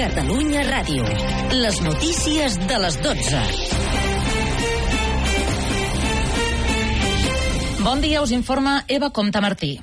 Catalunya Ràdio. Les notícies de les 12. Bon dia, us informa Eva Compte-Martí.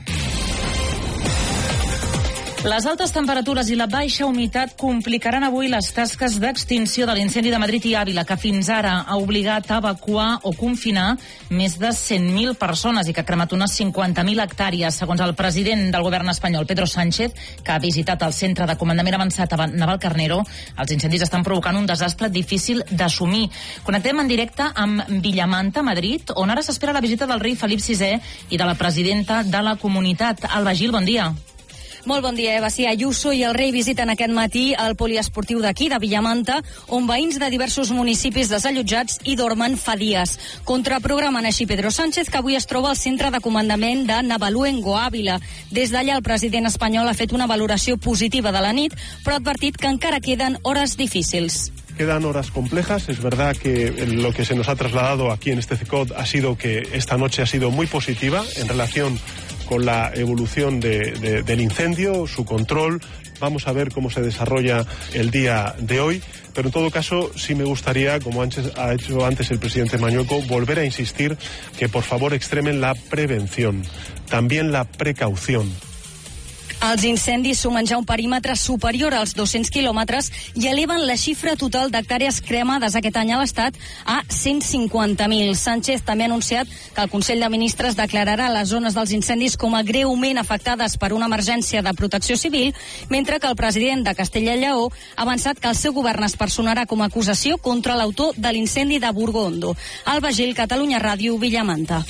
Les altes temperatures i la baixa humitat complicaran avui les tasques d'extinció de l'incendi de Madrid i Àvila, que fins ara ha obligat a evacuar o confinar més de 100.000 persones i que ha cremat unes 50.000 hectàrees, segons el president del govern espanyol, Pedro Sánchez, que ha visitat el centre de comandament avançat a Navalcarnero. Els incendis estan provocant un desastre difícil d'assumir. Connectem en directe amb Villamanta, Madrid, on ara s'espera la visita del rei Felip VI i de la presidenta de la comunitat. Alba Gil, bon dia. Molt bon dia, Eva. Sí, Ayuso i el rei visiten aquest matí el poliesportiu d'aquí, de Villamanta, on veïns de diversos municipis desallotjats hi dormen fa dies. Contraprogramen així Pedro Sánchez, que avui es troba al centre de comandament de Navaluengo, Àvila. Des d'allà el president espanyol ha fet una valoració positiva de la nit, però ha advertit que encara queden hores difícils. Quedan horas complejas. Es verdad que lo que se nos ha trasladado aquí en este CECOT ha sido que esta noche ha sido muy positiva en relación con la evolución del incendio, su control. Vamos a ver cómo se desarrolla el día de hoy. Pero en todo caso, sí me gustaría, como ha hecho antes el presidente Mañueco, volver a insistir que por favor extremen la prevención, también la precaución. Els incendis sumen ja un perímetre superior als 200 quilòmetres i eleven la xifra total d'hectàrees cremades aquest any a l'Estat a 150.000. Sánchez també ha anunciat que el Consell de Ministres declararà les zones dels incendis com a greument afectades per una emergència de protecció civil, mentre que el president de Castella i Lleó ha avançat que el seu govern es personarà com a acusació contra l'autor de l'incendi de Burgondo. Alba Gil, Catalunya Ràdio, Villamanta.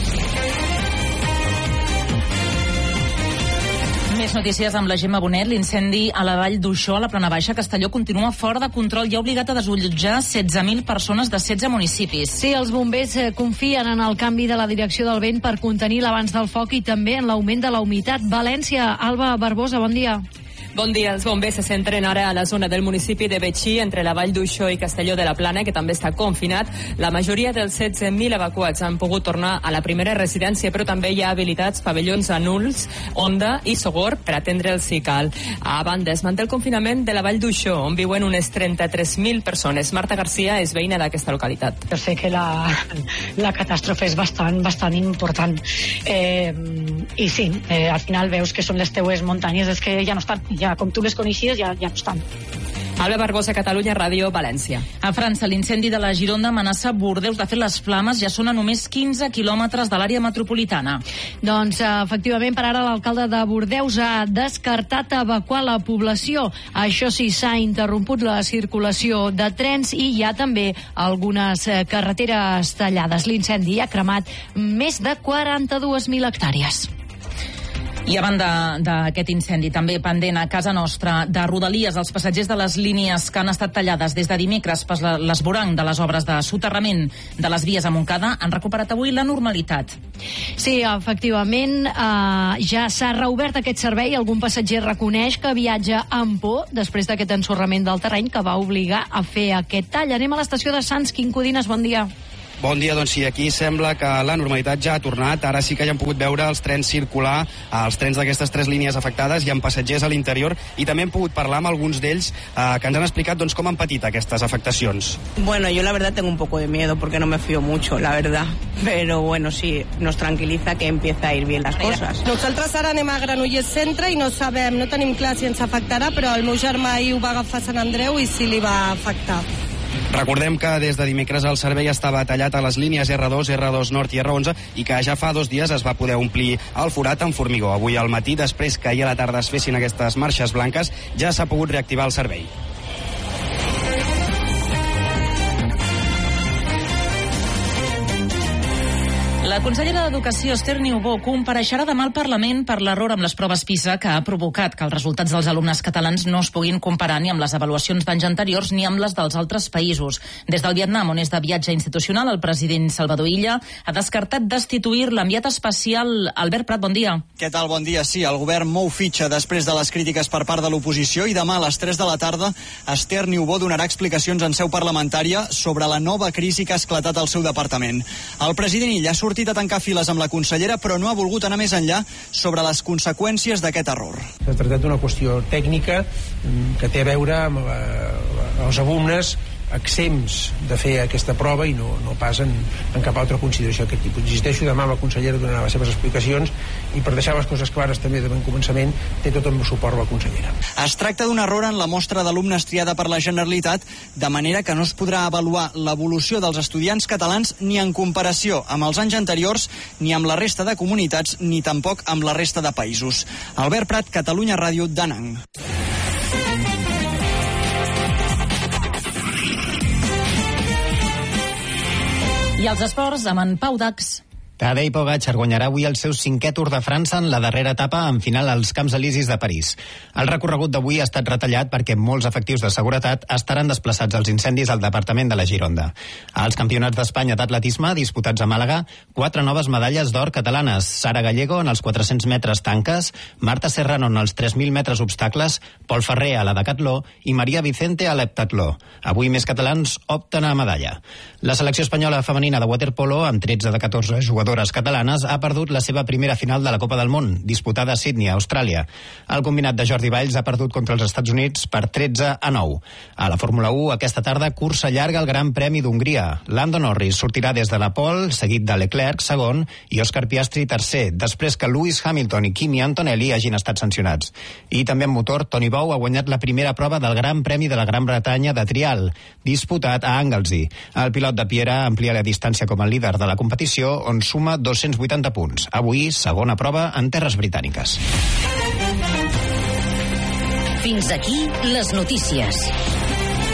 Més notícies amb la Gemma Bonet. L'incendi a la vall d'Uixó, a la Plana Baixa, Castelló, continua fora de control i ha obligat a desallotjar 16.000 persones de 16 municipis. Sí, els bombers confien en el canvi de la direcció del vent per contenir l'avanç del foc i també en l'augment de la humitat. València, Alba Barbosa, bon dia. Bon dia. Els bombers se centren ara a la zona del municipi de Betxí, entre la Vall d'Uixó i Castelló de la Plana, que també està confinat. La majoria dels 16.000 evacuats han pogut tornar a la primera residència, però també hi ha habilitats pavellons a Nuls, Onda i Sogorb per atendre el Cical. A banda, es manté el confinament de la Vall d'Uixó, on viuen unes 33.000 persones. Marta Garcia és veïna d'aquesta localitat. Jo sé que la catàstrofe és bastant important. I sí, al final veus que són les teues muntanyes, és que ja no estan, ja com tu les coneixies ja no estan. Alba Barbosa, Catalunya Ràdio, València. A França, l'incendi de la Gironda amenaça Bordeus. De fet, les flames ja són a només 15 quilòmetres de l'àrea metropolitana. Doncs, efectivament, per ara l'alcalde de Bordeus ha descartat evacuar la població. Això sí, s'ha interromput la circulació de trens i hi ha també algunes carreteres tallades. L'incendi ha cremat més de 42.000 hectàrees. I a banda d'aquest incendi, també pendent a casa nostra de Rodalies, els passatgers de les línies que han estat tallades des de dimecres per l'esvoranc de les obres de soterrament de les vies a Montcada han recuperat avui la normalitat. Sí, efectivament, ja s'ha reobert aquest servei. Algun passatger reconeix que viatja amb por després d'aquest ensorrament del terreny que va obligar a fer aquest tall. Anem a l'estació de Sants. Quim Codines, bon dia. Bon dia, doncs sí, aquí sembla que la normalitat ja ha tornat. Ara sí que ja han pogut veure els trens circular, els trens d'aquestes 3 línies afectades, i amb passatgers a l'interior, i també hem pogut parlar amb alguns d'ells que ens han explicat doncs, com han patit aquestes afectacions. Bueno, yo la verdad tengo un poco de miedo porque no me fío mucho, la verdad. Pero bueno, sí, nos tranquiliza que empieza a ir bien las cosas. Nosaltres ara anem a Granollers Centre i no sabem, no tenim clar si ens afectarà, però el meu germà ahir ho va agafar a Sant Andreu i sí li va afectar. Recordem que des de dimecres el servei estava tallat a les línies R2, R2 Nord i R11 i que ja fa 2 dies es va poder omplir el forat amb formigó. Avui al matí, després que ahir a la tarda es fessin aquestes marxes blanques, ja s'ha pogut reactivar el servei. La consellera d'Educació, Esther Niubó, compareixerà demà al Parlament per l'error amb les proves PISA que ha provocat que els resultats dels alumnes catalans no es puguin comparar ni amb les avaluacions d'anys anteriors ni amb les dels altres països. Des del Vietnam, on és de viatge institucional, el president Salvador Illa ha descartat destituir l'enviat especial Albert Prat. Bon dia. Què tal? Bon dia. Sí, el govern mou fitxa després de les crítiques per part de l'oposició i demà a les 3 de la tarda Esther Niubó donarà explicacions en seu parlamentària sobre la nova crisi que ha esclatat al seu departament. El president Illa ha sortit sortit a tancar files amb la consellera, però no ha volgut anar més enllà sobre les conseqüències d'aquest error. S'ha tractat d'una qüestió tècnica que té a veure amb els alumnes exempts de fer aquesta prova i no pas en cap altra consideració d'aquest tipus. Insisteixo, demà la consellera donarà les seves explicacions i per deixar les coses clares també de bon començament té tot el meu suport la consellera. Es tracta d'un error en la mostra d'alumnes triada per la Generalitat, de manera que no es podrà avaluar l'evolució dels estudiants catalans ni en comparació amb els anys anteriors, ni amb la resta de comunitats, ni tampoc amb la resta de països. Albert Prat, Catalunya Ràdio, Da Nang. I els esports amb en Pau Dax. Tadej Pogačar guanyarà avui el seu 5è Tour de França en la darrera etapa en final als Camps Elisis de París. El recorregut d'avui ha estat retallat perquè molts efectius de seguretat estaran desplaçats als incendis al departament de la Gironda. Als Campionats d'Espanya d'atletisme disputats a Màlaga, 4 noves medalles d'or catalanes. Sara Gallego en els 400 metres tanques, Marta Serrano en els 3.000 metres obstacles, Pol Ferrer a la decatló i Maria Vicente a l'heptatló. Avui més catalans opten a medalla. La selecció espanyola femenina de waterpolo, amb 13 de 14 jugadores catalanes, ha perdut la seva primera final de la Copa del Món, disputada a Sydney, Austràlia. El combinat de Jordi Valls ha perdut contra els Estats Units per 13-9. A la Fórmula 1, aquesta tarda, cursa llarga al Gran Premi d'Hongria. Lando Norris sortirà des de la pole, seguit de Leclerc, segon, i Oscar Piastri, tercer, després que Lewis Hamilton i Kimi Antonelli hagin estat sancionats. I també en motor, Toni Bou ha guanyat la primera prova del Gran Premi de la Gran Bretanya de trial, disputat a Anglesey. El pilot de Piera amplia la distància com a líder de la competició, on suma 280 punts. Avui, segona prova en terres britàniques. Fins aquí les notícies.